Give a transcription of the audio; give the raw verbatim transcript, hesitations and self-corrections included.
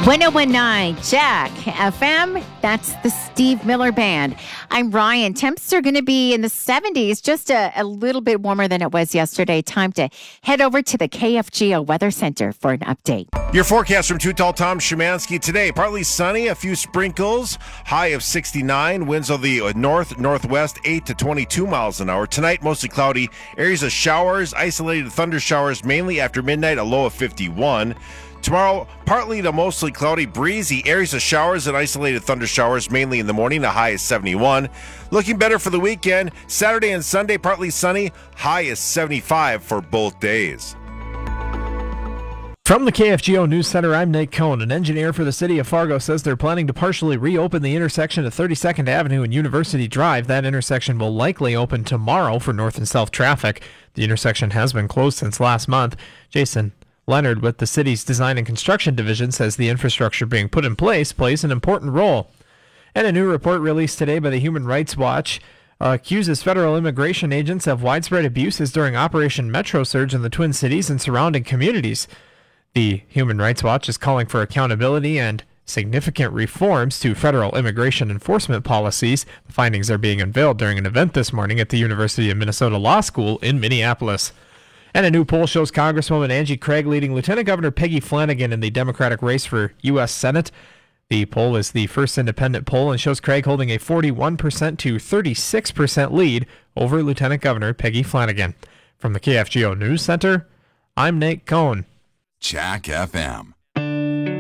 one oh one point nine Jack F M. That's the Steve Miller Band. I'm Ryan. Temps are going to be in the seventies, just a, a little bit warmer than it was yesterday. Time to head over to the K F G O Weather Center for an update. Your forecast from Too Tall Tom Szymanski today. Partly sunny, a few sprinkles, high of sixty-nine. Winds of the north, northwest, eight to twenty-two miles an hour. Tonight, mostly cloudy. Areas of showers, isolated thunder showers, mainly after midnight, a low of fifty-one. Tomorrow, partly to mostly cloudy, breezy, areas of showers and isolated thunder showers, mainly in the morning, a high is seventy-one. Looking better for the weekend. Saturday and Sunday, partly sunny, high is seventy-five for both days. From the K F G O News Center, I'm Nate Cohn. An engineer for the city of Fargo says they're planning to partially reopen the intersection of thirty-second Avenue and University Drive. That intersection will likely open tomorrow for north and south traffic. The intersection has been closed since last month. Jason Leonard with the city's Design and Construction Division says the infrastructure being put in place plays an important role. And a new report released today by the Human Rights Watch uh, accuses federal immigration agents of widespread abuses during Operation Metro Surge in the Twin Cities and surrounding communities. The Human Rights Watch is calling for accountability and significant reforms to federal immigration enforcement policies. The findings are being unveiled during an event this morning at the University of Minnesota Law School in Minneapolis. And a new poll shows Congresswoman Angie Craig leading Lieutenant Governor Peggy Flanagan in the Democratic race for U S Senate. The poll is the first independent poll and shows Craig holding a forty-one percent to thirty-six percent lead over Lieutenant Governor Peggy Flanagan. From the K F G O News Center, I'm Nate Cohn. Jack F M.